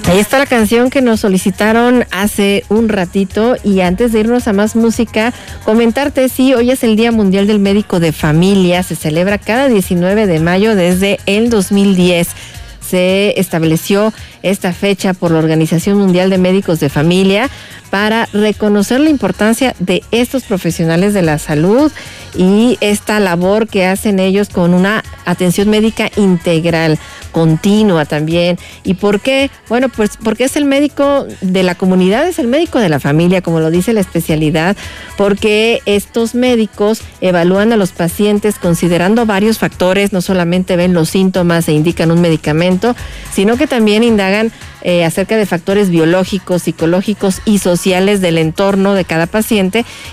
Ahí está la canción que nos solicitaron hace un ratito, y antes de irnos a más música, comentarte, sí, hoy es el Día Mundial del Médico de Familia, se celebra cada 19 de mayo desde el 2010. Se estableció esta fecha por la Organización Mundial de Médicos de Familia para reconocer la importancia de estos profesionales de la salud y esta labor que hacen ellos con una atención médica integral, continua también. ¿Y por qué? Bueno, pues porque es el médico de la comunidad, es el médico de la familia, como lo dice la especialidad, porque estos médicos evalúan a los pacientes considerando varios factores, no solamente ven los síntomas e indican un medicamento, sino que también indagan acerca de factores biológicos, psicológicos y sociales del entorno de cada paciente,